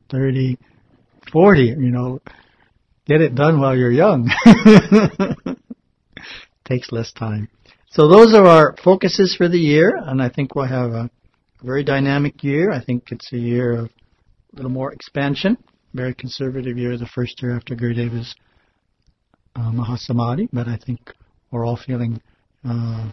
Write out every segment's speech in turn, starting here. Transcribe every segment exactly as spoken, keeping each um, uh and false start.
thirty, forty, you know. Get it done while you're young. Takes less time. So those are our focuses for the year, and I think we'll have a very dynamic year. I think it's a year of a little more expansion. Very conservative year, the first year after Gurudeva's uh, Mahasamadhi, but I think we're all feeling, uh,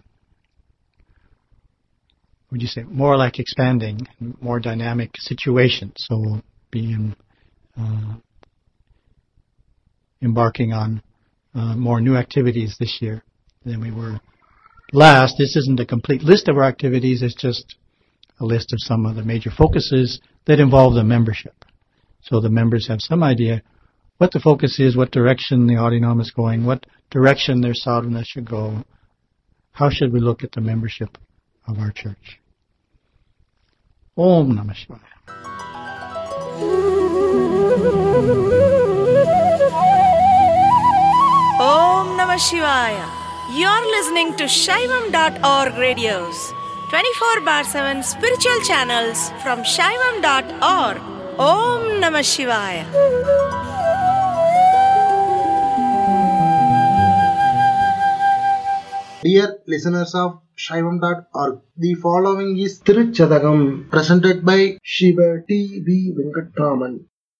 what would you say, more like expanding, more dynamic situation. So we'll be in, uh, embarking on uh, more new activities this year than we were last. This isn't a complete list of our activities, it's just a list of some of the major focuses that involve the membership. So the members have some idea what the focus is, what direction the Adinam is going, what direction their sadhana should go. How should we look at the membership of our church? Om Namah Shivaya. Om Namah Shivaya. You're listening to Shaivam dot org radios, twenty-four bar seven spiritual channels from Shaivam dot org. Om Namah Shivaya. Dear listeners of Shaivam dot org, the following is Tiruchadagam, presented by Shiva T V Venkatraman.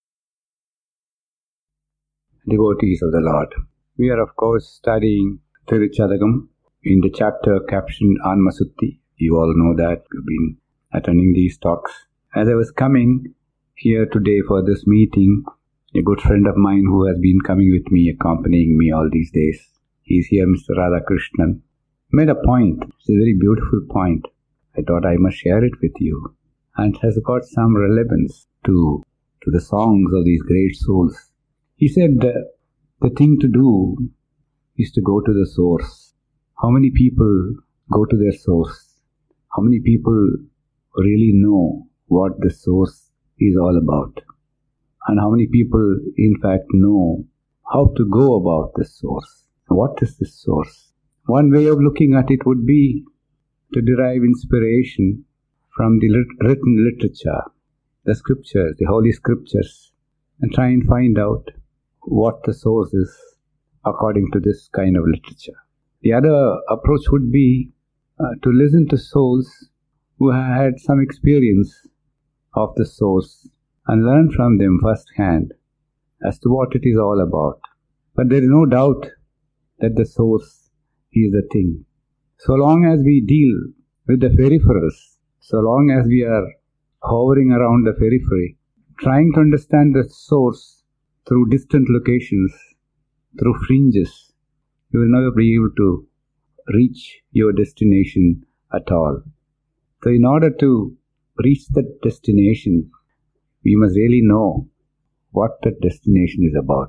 Devotees of the Lord, we are of course studying Tiruchadagam in the chapter captioned Anmasutti. You all know that. We've been attending these talks. As I was coming here today for this meeting, a good friend of mine who has been coming with me, accompanying me all these days, he's here, Mister Radhakrishnan, made a point. It's a very beautiful point. I thought I must share it with you. And it has got some relevance to, to the songs of these great souls. He said, uh, the thing to do is to go to the source. How many people go to their source? How many people really know what the source is all about? And how many people in fact know how to go about the source? What is the source? One way of looking at it would be to derive inspiration from the lit- written literature, the scriptures, the holy scriptures, and try and find out what the source is according to this kind of literature. The other approach would be uh, to listen to souls who have had some experience of the source and learn from them firsthand as to what it is all about. But there is no doubt that the source is the thing. So long as we deal with the peripherals, so long as we are hovering around the periphery, trying to understand the source through distant locations, through fringes, you will never be able to reach your destination at all. So in order to reach that destination, we must really know what that destination is about.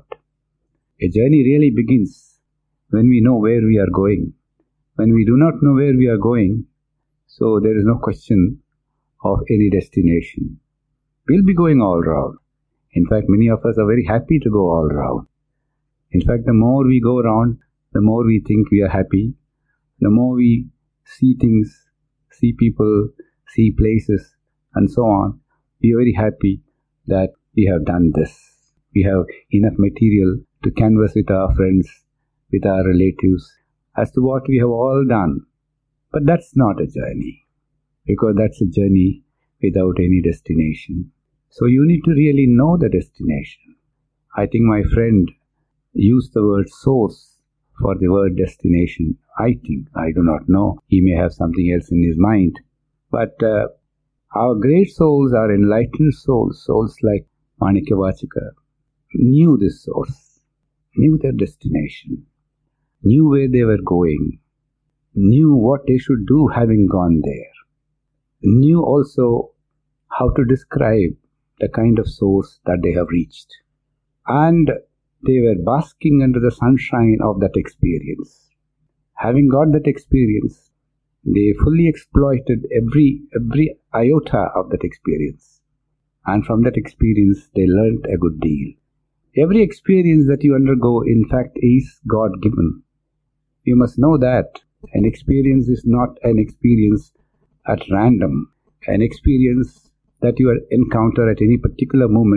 A journey really begins when we know where we are going. When we do not know where we are going, so there is no question of any destination. We'll be going all round. In fact, many of us are very happy to go all round. In fact, the more we go around, the more we think we are happy. The more we see things, see people, see places, and so on, we are very happy that we have done this. We have enough material to canvass with our friends, with our relatives, as to what we have all done. But that's not a journey, because that's a journey without any destination. So you need to really know the destination. I think my friend used the word source for the word destination. I think, I do not know. He may have something else in his mind. But uh, our great souls, our enlightened souls, souls like Manikyavachaka, knew this source, knew their destination, knew where they were going, knew what they should do having gone there, knew also how to describe the kind of source that they have reached. And they were basking under the sunshine of that experience. Having got that experience, they fully exploited every every iota of that experience. And from that experience, they learnt a good deal. Every experience that you undergo, in fact, is God-given. You must know that an experience is not an experience at random. An experience that you encounter at any particular moment